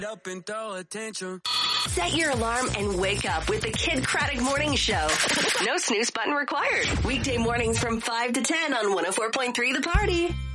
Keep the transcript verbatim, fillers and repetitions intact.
up and throw attention. Set your alarm and wake up with the Kid Craddock Morning Show. No snooze button required. Weekday mornings from five to ten on one oh four point three The Party.